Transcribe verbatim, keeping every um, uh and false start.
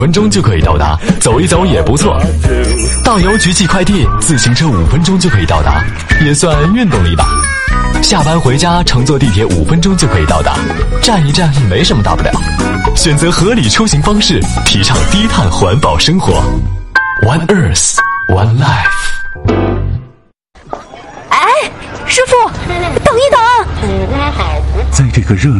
分钟就可以到达，走一走也不错。到邮局寄快递，自行车五分钟就可以到达，也算运动力吧。下班回家乘坐地铁五分钟就可以到达，站一站没什么大不了。选择合理出行方式，提倡低碳环保生活。One Earth, One Life。 哎，师傅，等一等！ 在这个热